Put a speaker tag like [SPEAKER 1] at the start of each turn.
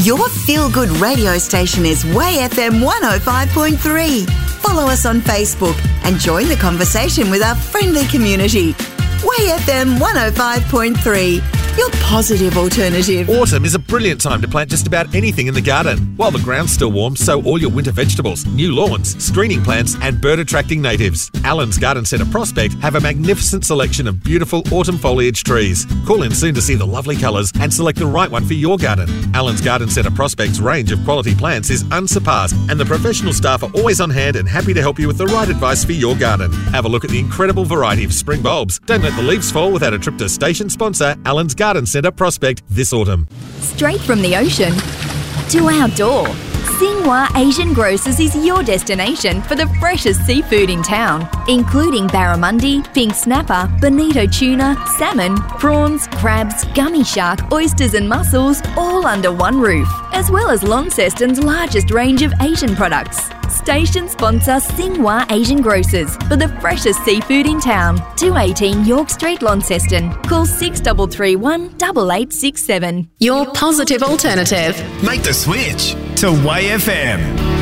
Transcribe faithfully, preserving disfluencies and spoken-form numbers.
[SPEAKER 1] Your feel-good radio station is Way F M one oh five point three. Follow us on Facebook and join the conversation with our friendly community. Way F M one oh five point three, your positive alternative.
[SPEAKER 2] Autumn is a brilliant time to plant just about anything in the garden. While the ground's still warm, sow all your winter vegetables, new lawns, screening plants and bird-attracting natives. Allen's Garden Centre Prospect have a magnificent selection of beautiful autumn foliage trees. Call in soon to see the lovely colours and select the right one for your garden. Allen's Garden Centre Prospect's range of quality plants is unsurpassed, and the professional staff are always on hand and happy to help you with the right advice for your garden. Have a look at the incredible variety of spring bulbs. Don't let the leaves fall without a trip to station sponsor Allen's Garden Centre Prospect this autumn.
[SPEAKER 3] Straight from the ocean to our door, Xinhua Asian Grocers is your destination for the freshest seafood in town, including barramundi, pink snapper, bonito tuna, salmon, prawns, crabs, gummy shark, oysters and mussels, all under one roof, as well as Launceston's largest range of Asian products. Station sponsor Xinhua Asian Grocers for the freshest seafood in town. two eighteen York Street, Launceston. Call six three three one, eight eight six seven.
[SPEAKER 4] Your positive alternative.
[SPEAKER 5] Make the switch to Way F M.